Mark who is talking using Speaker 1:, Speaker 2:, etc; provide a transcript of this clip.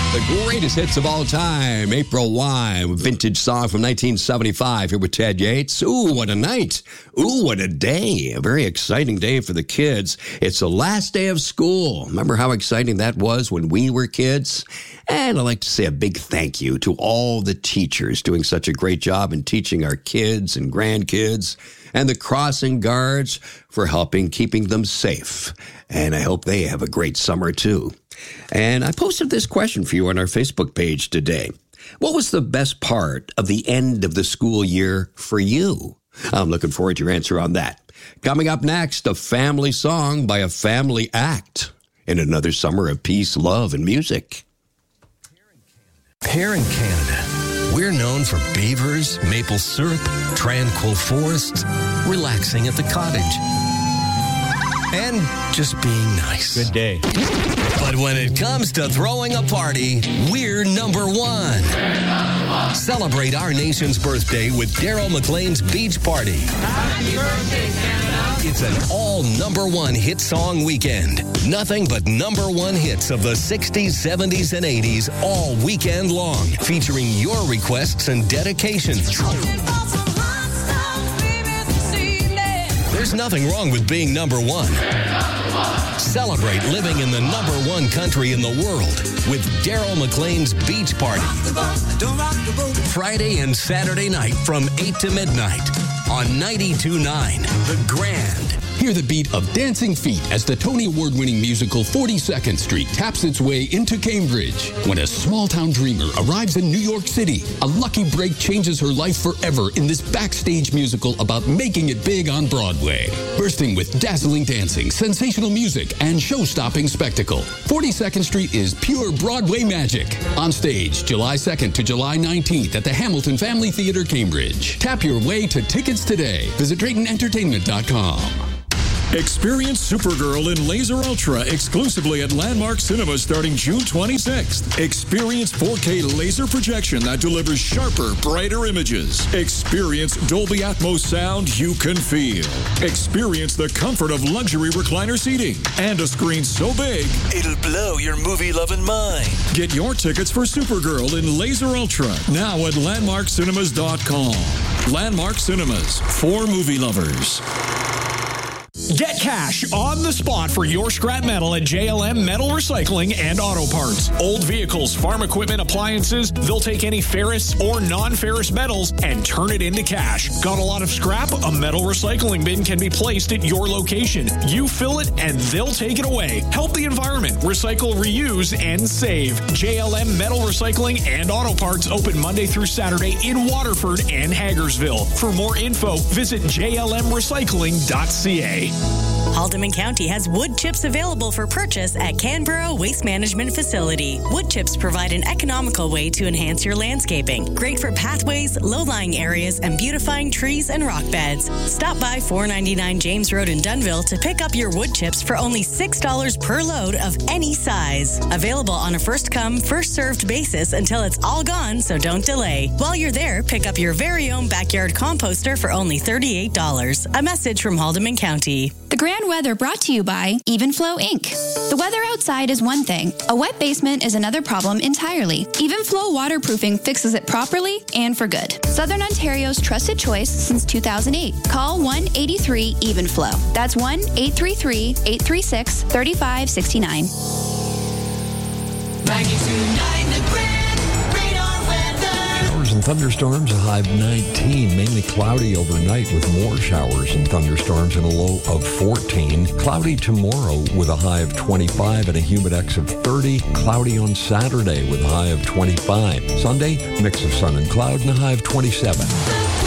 Speaker 1: The greatest hits of all time. April Wine, vintage song from 1975 here with Ted Yates. Ooh, what a night. Ooh, what a day. A very exciting day for the kids. It's the last day of school. Remember how exciting that was when we were kids? And I'd like to say a big thank you to all the teachers doing such a great job in teaching our kids and grandkids, and the crossing guards for helping keeping them safe. And I hope they have a great summer too. And I posted this question for you on our Facebook page today. What was the best part of the end of the school year for you? I'm looking forward to your answer on that. Coming up next, a family song by a family act in another summer of peace, love, and music.
Speaker 2: Here in Canada, we're known for beavers, maple syrup, tranquil forests, relaxing at the cottage, and just being nice.
Speaker 3: Good day.
Speaker 2: But when it comes to throwing a party, we're number one. Celebrate our nation's birthday with Daryl McLean's Beach Party.
Speaker 4: Happy birthday, Canada.
Speaker 2: It's an all number one hit song weekend. Nothing but number one hits of the 60s, 70s, and 80s all weekend long, featuring your requests and dedications. There's nothing wrong with being number one. Celebrate living in the number one country in the world with Daryl McLean's Beach Party. Friday and Saturday night from 8 to midnight on 92.9 The Grand.
Speaker 5: Hear the beat of dancing feet as the Tony Award-winning musical 42nd Street taps its way into Cambridge. When a small-town dreamer arrives in New York City, a lucky break changes her life forever in this backstage musical about making it big on Broadway. Bursting with dazzling dancing, sensational music, and show-stopping spectacle, 42nd Street is pure Broadway magic. On stage, July 2nd to July 19th at the Hamilton Family Theater, Cambridge. Tap your way to tickets today. Visit DraytonEntertainment.com.
Speaker 6: Experience Supergirl in Laser Ultra exclusively at Landmark Cinemas starting June 26th. Experience 4K laser projection that delivers sharper, brighter images. Experience Dolby Atmos sound you can feel. Experience the comfort of luxury recliner seating and a screen so big
Speaker 7: it'll blow your movie-loving mind.
Speaker 6: Get your tickets for Supergirl in Laser Ultra now at landmarkcinemas.com. Landmark Cinemas, for movie lovers.
Speaker 8: Get cash on the spot for your scrap metal at JLM Metal Recycling and Auto Parts. Old vehicles, farm equipment, appliances, they'll take any ferrous or non-ferrous metals and turn it into cash. Got a lot of scrap? A metal recycling bin can be placed at your location. You fill it and they'll take it away. Help the environment. Recycle, reuse, and save. JLM Metal Recycling and Auto Parts open Monday through Saturday in Waterford and Hagersville. For more info, visit jlmrecycling.ca.
Speaker 9: Haldeman County has wood chips available for purchase at Canberra Waste Management Facility. Wood chips provide an economical way to enhance your landscaping. Great for pathways, low-lying areas, and beautifying trees and rock beds. Stop by 499 James Road in Dunnville to pick up your wood chips for only $6 per load of any size. Available on a first-come, first-served basis until it's all gone, so don't delay. While you're there, pick up your very own backyard composter for only $38. A message from Haldeman County.
Speaker 10: The Grand Weather brought to you by Evenflo Inc. The weather outside is one thing. A wet basement is another problem entirely. Evenflo waterproofing fixes it properly and for good. Southern Ontario's trusted choice since 2008. Call 1-83-EVENFLO. That's 1-833-836-3569.
Speaker 4: 92.9 The Grand.
Speaker 11: And thunderstorms, a high of 19, mainly cloudy overnight with more showers and thunderstorms and a low of 14. Cloudy tomorrow with a high of 25 and a humidex of 30. Cloudy on Saturday with a high of 25. Sunday, mix of sun and cloud and a high of 27.